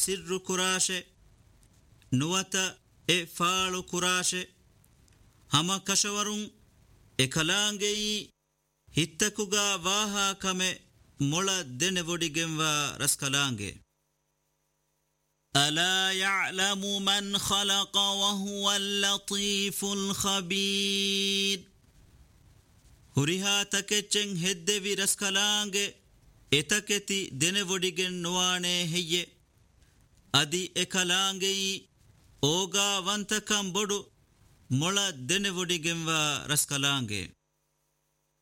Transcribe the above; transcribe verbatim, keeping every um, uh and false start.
ಸಿರ್ರು ಕುರಾಶೆ ನುವತ A ಫಾಳು ಕುರಾಶೆ ಹಮ ಕಶವರುಂ A ಕಲಾಂಗೆಯಿ ಹಿತ್ತಕುಗ ವಾಹ ಕಮೆ ಮೊಳ ದೆನೆವೊಡಿಗೆಂವ ರಸ್ಕಲಾಂಗೆ ಅಲಾ ಯಅಲಮು ಮನ್ ಖಲಕ ವಹುವಲ್ ಲತೀಫುಲ್ ಖಬೀರ್ ಹುರಿಹಾ ತಕೆಚ್ಚೆಂ ಹೆದ್ದೆವಿ ರಸ್ಕಲಾಂಗೆ ಎತಕೆತಿ ದೆನೆವೊಡಿಗೆನ್ ನುವಾಣೆ ಹೆಯ್ಯೆ ಅದಿ ಎ ಕಲಾಂಗೆಯಿ ಓಗಾ ವಂತಕಂ ಬೊಡು ಮೊಳ ದೆನೆವೊಡಿಗೆಂವ ರಸ್ಕಲಾಂಗೆ